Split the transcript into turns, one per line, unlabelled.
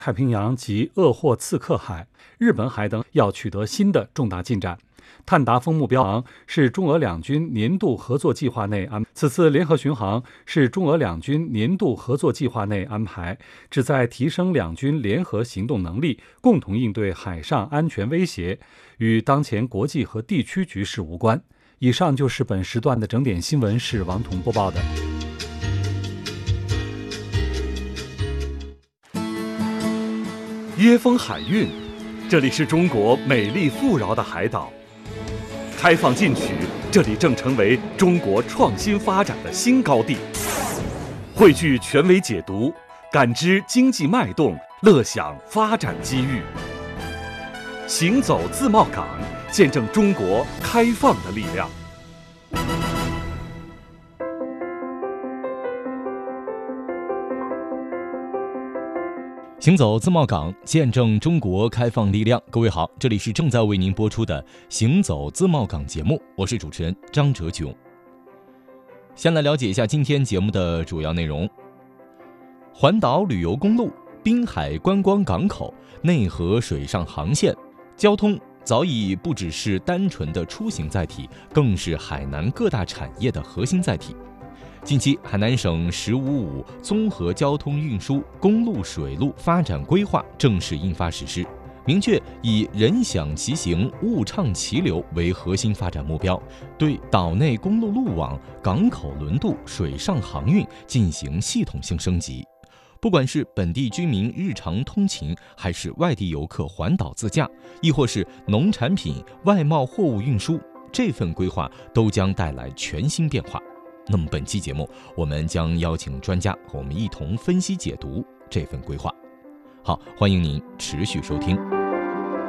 太平洋及鄂霍次克海、日本海等要取得新的重大进展。碳达峰目标航是中俄两军年度合作计划内此次联合巡航是中俄两军年度合作计划内安排，旨在提升两军联合行动能力，共同应对海上安全威胁，与当前国际和地区局势无关。以上就是本时段的整点新闻，是王彤播报的。
椰风海韵，这里是中国美丽富饶的海岛。开放进取，这里正成为中国创新发展的新高地。汇聚权威解读，感知经济脉动，乐享发展机遇。行走自贸港，见证中国开放的力量。
行走自贸港，见证中国开放力量。各位好，这里是正在为您播出的行走自贸港节目，我是主持人张哲炯。先来了解一下今天节目的主要内容。环岛旅游公路、滨海观光港口、内河水上航线，交通早已不只是单纯的出行载体，更是海南各大产业的核心载体。近期，海南省“15+5”综合交通运输公路水路发展规划正式印发实施，明确以人享其行、物畅其流为核心发展目标，对岛内公路路网、港口轮渡、水上航运进行系统性升级。不管是本地居民日常通勤，还是外地游客环岛自驾，亦或是农产品、外贸货物运输，这份规划都将带来全新变化。那么本期节目，我们将邀请专家和我们一同分析解读这份规划。好，欢迎您持续收听。